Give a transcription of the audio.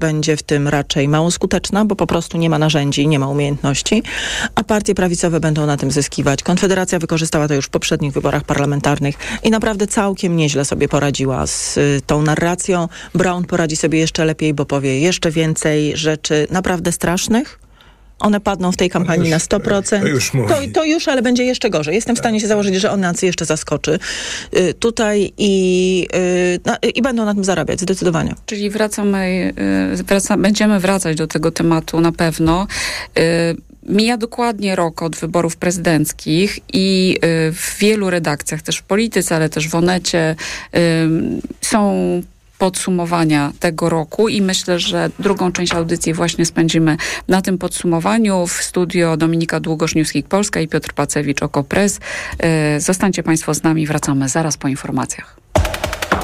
będzie w tym raczej mało skuteczna, bo po prostu nie ma narzędzi, nie ma umiejętności, a partie prawicowe będą na tym zyskiwać. Konfederacja wykorzystała to już w poprzednich wyborach parlamentarnych i naprawdę całkiem nieźle sobie poradziła z tą narracją. Braun poradzi sobie jeszcze lepiej, bo powie jeszcze więcej rzeczy naprawdę strasznych. One padną w tej kampanii na 100%. To już, ale będzie jeszcze gorzej. Jestem w stanie się założyć, że on nas jeszcze zaskoczy tutaj i będą na tym zarabiać, zdecydowanie. Czyli będziemy wracać do tego tematu na pewno. Mija dokładnie rok od wyborów prezydenckich i w wielu redakcjach, też w Polityce, ale też w Onecie są podsumowania tego roku i myślę, że drugą część audycji właśnie spędzimy na tym podsumowaniu. W studio Dominika Długosz, Newsweek Polska i Piotr Pacewicz, OKO.press. Zostańcie Państwo z nami, wracamy zaraz po informacjach.